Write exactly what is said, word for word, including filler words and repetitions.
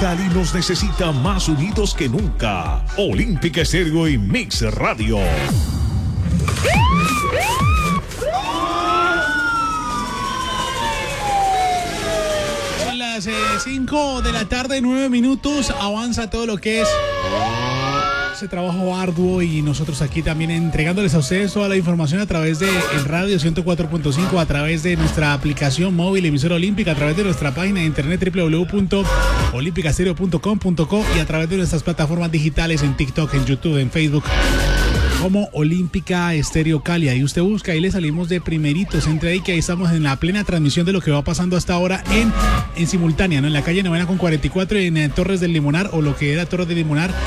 Cali nos necesita más unidos que nunca. Olímpica Estéreo y Mix Radio. Son las cinco de la tarde, nueve minutos. Avanza todo lo que es ese trabajo arduo y nosotros aquí también entregándoles a ustedes toda la información a través de el radio ciento cuatro punto cinco, a través de nuestra aplicación móvil emisora olímpica, a través de nuestra página de internet doble u doble u doble u punto olímpica estéreo punto com punto co y a través de nuestras plataformas digitales en TikTok, en YouTube, en Facebook como Olímpica Estéreo Cali. Ahí usted busca, ahí le salimos de primeritos. Entre ahí que ahí estamos en la plena transmisión de lo que va pasando hasta ahora en, en simultánea, ¿no? En la calle Novena con cuarenta y cuatro en, en Torres del Limonar, o lo que era Torres del Limonar,